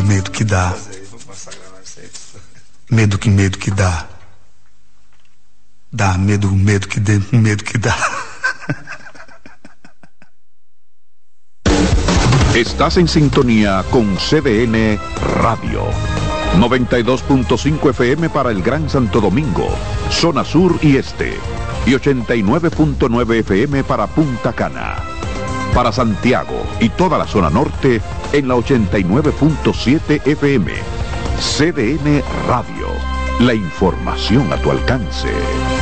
medo que dá. Medo que dá. Dá medo que dá. Estás en sintonía con CDN Radio. 92.5 FM para el Gran Santo Domingo, zona sur y este. Y 89.9 FM para Punta Cana. Para Santiago y toda la zona norte en la 89.7 FM. CDN Radio. La información a tu alcance.